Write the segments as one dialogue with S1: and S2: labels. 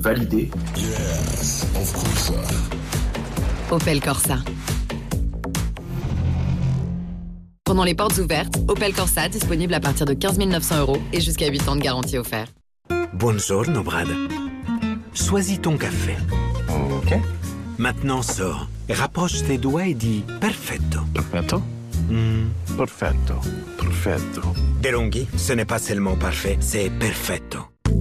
S1: Validé.
S2: Yes, of course.
S3: Opel Corsa. Pendant les portes ouvertes, Opel Corsa disponible à partir de 15 900 € et jusqu'à 8 ans de garantie offerte.
S4: Buongiorno, Brad. Choisis ton café.
S5: Ok.
S4: Maintenant sors, rapproche tes doigts et dis perfetto.
S5: Perfetto? Perfetto. Perfetto.
S4: DeLonghi, ce n'est pas seulement parfait, c'est perfetto.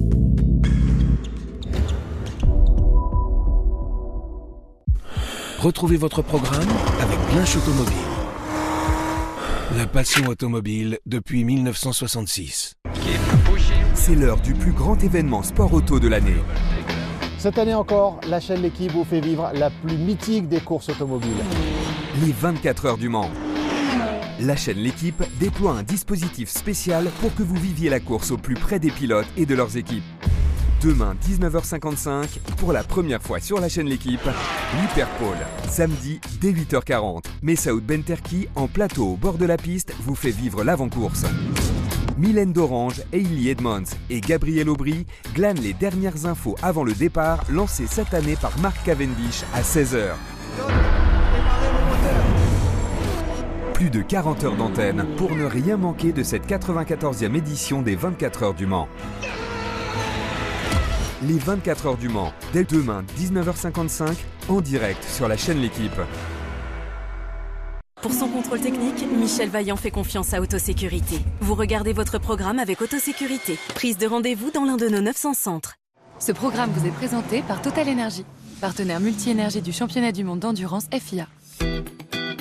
S6: Retrouvez votre programme avec Blanche Automobile. La passion automobile depuis 1966.
S7: C'est l'heure du plus grand événement sport auto de l'année.
S8: Cette année encore, la chaîne L'Équipe vous fait vivre la plus mythique des courses automobiles.
S7: Les 24 heures du Mans. La chaîne L'Équipe déploie un dispositif spécial pour que vous viviez la course au plus près des pilotes et de leurs équipes. Demain, 19h55, pour la première fois sur la chaîne L'Équipe, l'Hyperpole. Samedi, dès 8h40. Messaoud Benterki, en plateau au bord de la piste, vous fait vivre l'avant-course. Mylène Dorange, Hailey Edmonds et Gabriel Aubry glanent les dernières infos avant le départ lancé cette année par Mark Cavendish à 16h. Plus de 40 heures d'antenne pour ne rien manquer de cette 94e édition des 24 heures du Mans. Les 24 heures du Mans, dès demain 19h55, en direct sur la chaîne L'Équipe.
S9: Pour son contrôle technique, Michel Vaillant fait confiance à Autosécurité. Vous regardez votre programme avec Autosécurité. Prise de rendez-vous dans l'un de nos 900 centres.
S10: Ce programme vous est présenté par Total Energy, partenaire multi-énergie du championnat du monde d'endurance FIA.